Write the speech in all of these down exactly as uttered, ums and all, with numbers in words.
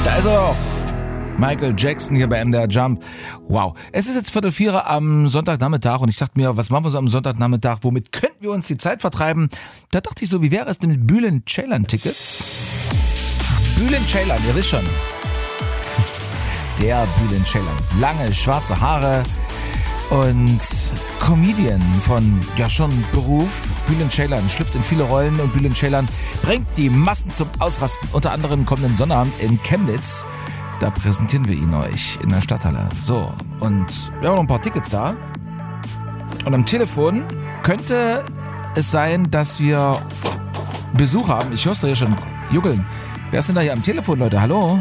Da ist er doch. Michael Jackson hier bei M D R Jump. Wow. Es ist jetzt Viertel vier am Sonntagnachmittag und ich dachte mir, was machen wir so am Sonntagnachmittag? Womit könnten wir uns die Zeit vertreiben? Da dachte ich so, wie wäre es denn mit Bülent Ceylan-Tickets? Bülent Ceylan, ihr wisst schon. Der Bülent Ceylan. Lange, schwarze Haare und Comedian von, ja schon Beruf. Bülent Ceylan schlüpft in viele Rollen und Bülent Ceylan bringt die Massen zum Ausrasten. Unter anderem kommenden Sonnabend in Chemnitz. Da präsentieren wir ihn euch in der Stadthalle. So, und wir haben noch ein paar Tickets da. Und am Telefon könnte es sein, dass wir Besuch haben. Ich höre es da hier schon juckeln. Wer ist denn da hier am Telefon, Leute? Hallo?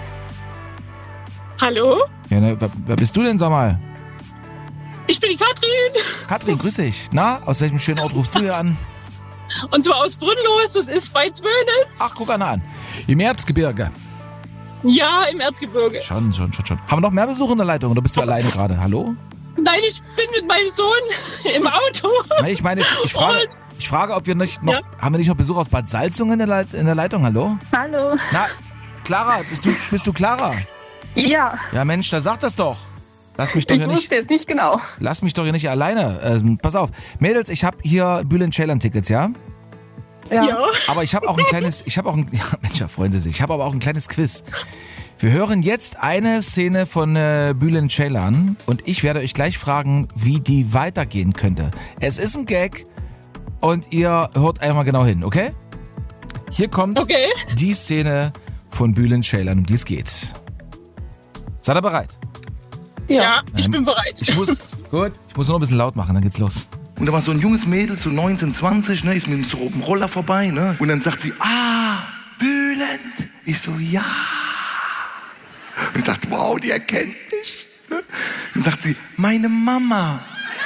Hallo? Ja, ne, wer, wer bist du denn, sag mal? Ich bin die Katrin. Katrin, grüß dich. Na, aus welchem schönen Ort rufst du hier an? Und zwar aus Brünnlos, das ist bei Zwönitz. Ach, guck einer an. Im Erzgebirge. Ja, im Erzgebirge. Schon, schon, schon, schon. Haben wir noch mehr Besuch in der Leitung oder bist du alleine gerade? Hallo? Nein, ich bin mit meinem Sohn im Auto. Nee, ich meine, ich frage, ich frage, ob wir nicht noch, Ja. haben wir nicht noch Besuch aus Bad Salzungen in der, Leit- in der Leitung? Hallo? Hallo. Na, Clara, bist du, bist du Clara? Ja, Ja, Mensch, da sag das doch. Lass mich doch ich hier nicht, wusste jetzt nicht genau. lass mich doch hier nicht alleine. Ähm, pass auf, Mädels, ich habe hier Bülent Ceylan-Tickets, ja? Ja. Ja. Aber ich habe auch ein kleines, ich habe auch ein, ja, Mensch, da freuen Sie sich. Ich habe aber auch ein kleines Quiz. Wir hören jetzt eine Szene von äh, Bülent Ceylan und ich werde euch gleich fragen, wie die weitergehen könnte. Es ist ein Gag und ihr hört einmal genau hin, okay? Hier kommt Okay. die Szene von Bülent Ceylan, um die es geht. Seid ihr bereit? Ja, ich bin bereit. Ich muss, gut, ich muss nur ein bisschen laut machen, dann geht's los. Und da war so ein junges Mädel, so neunzehn, zwanzig, ne, ist mit so einem Roller vorbei, ne? Und dann sagt sie, ah, Bülent. Ich so, ja. Und ich dachte, wow, die erkennt mich. Ne? Dann sagt sie, meine Mama.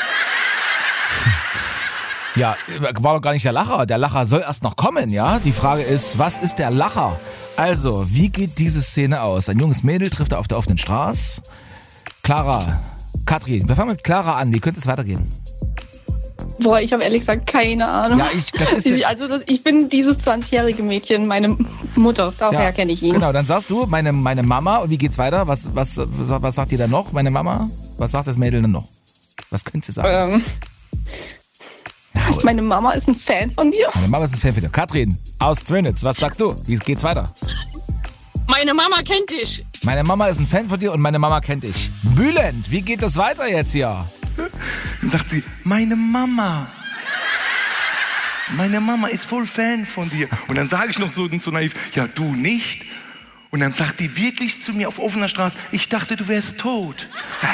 Ja, war doch gar nicht der Lacher. Der Lacher soll erst noch kommen, ja? Die Frage ist, was ist der Lacher? Also, wie geht diese Szene aus? Ein junges Mädel trifft er auf der offenen Straße. Clara, Katrin, wir fangen mit Clara an. Wie könnte es weitergehen? Boah, ich habe ehrlich gesagt keine Ahnung. Ja, ich, das ist Ich- also das, ich bin dieses zwanzigjährige Mädchen, meine Mutter, daher ja, kenne ich ihn. Genau, dann sagst du, meine, meine Mama. Und wie geht's weiter? Was, was, was, was sagt ihr dann noch, meine Mama? Was sagt das Mädel dann noch? Was könnte sie sagen? Ähm, meine Mama ist ein Fan von dir. Meine Mama ist ein Fan von dir. Katrin, aus Zwönitz, was sagst du? Wie geht's weiter? Meine Mama kennt dich. Meine Mama ist ein Fan von dir und meine Mama kennt dich. Bülent, wie geht das weiter jetzt hier? Dann sagt sie, meine Mama. Meine Mama ist voll Fan von dir. Und dann sage ich noch so, so naiv, ja, du nicht? Und dann sagt die wirklich zu mir auf offener Straße, ich dachte, du wärst tot.